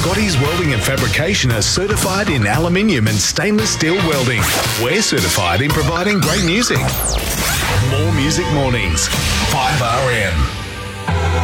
Scotty's Welding and Fabrication are certified in aluminium and stainless steel welding. We're certified in providing great music. More Music Mornings, 5RM.